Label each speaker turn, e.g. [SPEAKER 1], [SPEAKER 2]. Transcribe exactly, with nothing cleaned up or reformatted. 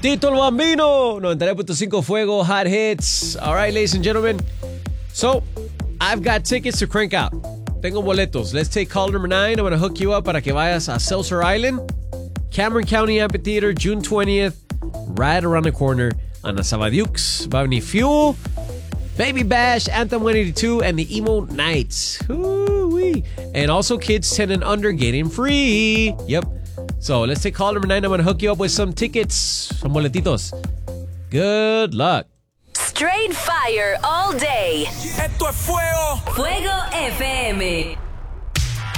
[SPEAKER 1] Tito el Bambino, ninety-nine point five Fuego, Hot Hits. All right, ladies and gentlemen. So, I've got tickets to crank out. Tengo boletos. Let's take call number nine. I'm going to hook you up para que vayas a Seltzer Island. Cameron County Amphitheater, June twentieth. Right around the corner on the Sabadukes. Va a venir Fuel, Baby Bash, Anthem one eighty-two, and the Emo Nights. Hoo-wee. And also kids ten and under getting free. Yep. So let's take call number nine. I'm going to hook you up with some tickets, some boletitos. Good luck.
[SPEAKER 2] Straight fire all day.
[SPEAKER 3] Esto es Fuego.
[SPEAKER 2] Fuego F M.